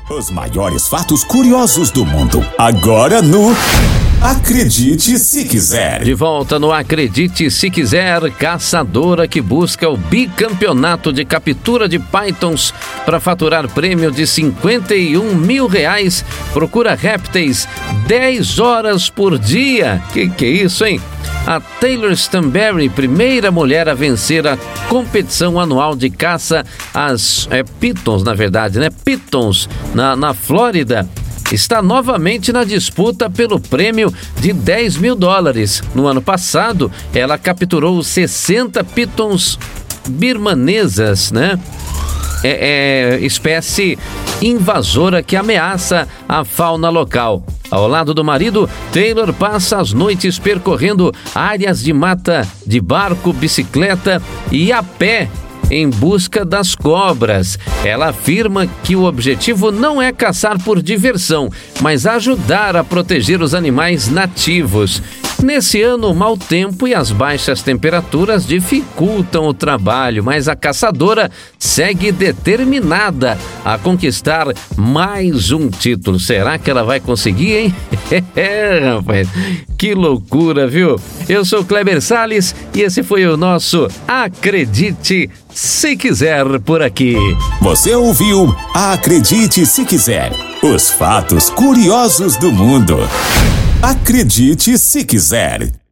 Os maiores fatos curiosos do mundo, agora no Acredite Se Quiser. De volta no Acredite Se Quiser, caçadora que busca o bicampeonato de captura de pythons para faturar prêmio de R$51 mil, procura répteis 10 horas por dia. Que é isso, hein? A Taylor Stanberry, primeira mulher a vencer a competição anual de caça às pitons, na verdade, né? Pitons, na Flórida, está novamente na disputa pelo prêmio de $10 mil. No ano passado, ela capturou 60 pitons birmanesas, né? Espécie invasora que ameaça a fauna local. Ao lado do marido, Taylor passa as noites percorrendo áreas de mata de barco, bicicleta e a pé em busca das cobras. Ela afirma que o objetivo não é caçar por diversão, mas ajudar a proteger os animais nativos. Nesse ano, o mau tempo e as baixas temperaturas dificultam o trabalho, mas a caçadora segue determinada a conquistar mais um título. Será que ela vai conseguir, hein? Rapaz, que loucura, viu? Eu sou Kleber Salles e esse foi o nosso Acredite Se Quiser por aqui. Você ouviu Acredite Se Quiser, os fatos curiosos do mundo. Acredite Se Quiser.